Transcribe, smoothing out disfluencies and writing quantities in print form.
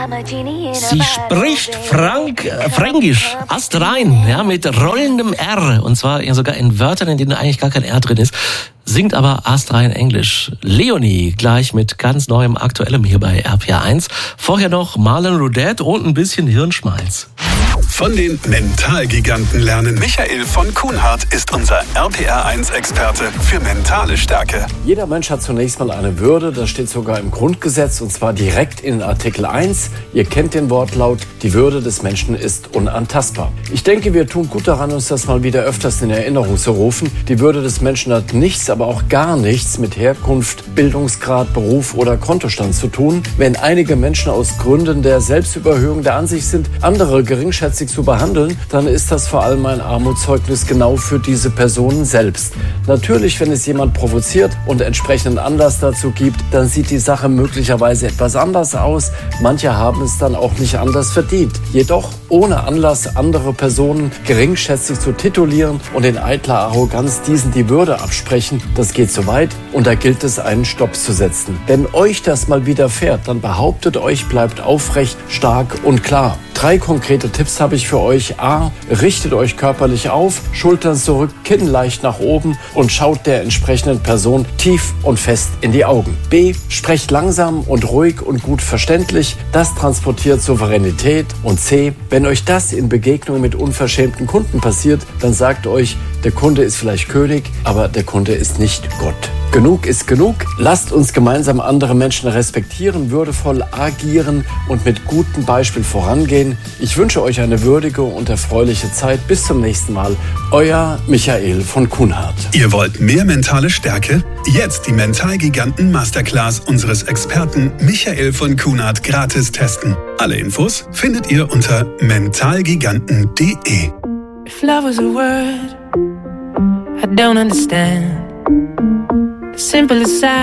Sie spricht Fränkisch, astrein, ja, mit rollendem R. Und zwar ja sogar in Wörtern, in denen eigentlich gar kein R drin ist. Singt aber astrein Englisch. Leonie, gleich mit ganz neuem Aktuellem hier bei RPR1. Vorher noch Marlon Roudette und ein bisschen Hirnschmalz. Von den Mentalgiganten lernen. Michael von Kuhnhardt ist unser RPR1-Experte für mentale Stärke. Jeder Mensch hat zunächst mal eine Würde, das steht sogar im Grundgesetz und zwar direkt in Artikel 1. Ihr kennt den Wortlaut, die Würde des Menschen ist unantastbar. Ich denke, wir tun gut daran, uns das mal wieder öfters in Erinnerung zu rufen. Die Würde des Menschen hat nichts, aber auch gar nichts mit Herkunft, Bildungsgrad, Beruf oder Kontostand zu tun. Wenn einige Menschen aus Gründen der Selbstüberhöhung der Ansicht sind, andere geringschätzig zu behandeln, dann ist das vor allem ein Armutszeugnis genau für diese Personen selbst. Natürlich, wenn es jemand provoziert und entsprechenden Anlass dazu gibt, dann sieht die Sache möglicherweise etwas anders aus. Manche haben es dann auch nicht anders verdient. Jedoch ohne Anlass andere Personen geringschätzig zu titulieren und in eitler Arroganz diesen die Würde absprechen, das geht zu weit und da gilt es, einen Stopp zu setzen. Wenn euch das mal widerfährt, dann behauptet euch, bleibt aufrecht, stark und klar. 3 konkrete Tipps habe ich für euch. A. Richtet euch körperlich auf, Schultern zurück, Kinn leicht nach oben und schaut der entsprechenden Person tief und fest in die Augen. B. Sprecht langsam und ruhig und gut verständlich. Das transportiert Souveränität. Und C. Wenn euch das in Begegnung mit unverschämten Kunden passiert, dann sagt euch, der Kunde ist vielleicht König, aber der Kunde ist nicht Gott. Genug ist genug. Lasst uns gemeinsam andere Menschen respektieren, würdevoll agieren und mit gutem Beispiel vorangehen. Ich wünsche euch eine würdige und erfreuliche Zeit. Bis zum nächsten Mal. Euer Michael von Kuhnhardt. Ihr wollt mehr mentale Stärke? Jetzt die Mentalgiganten Masterclass unseres Experten Michael von Kuhnhardt gratis testen. Alle Infos findet ihr unter mentalgiganten.de. If love was a word, I don't understand. The simplest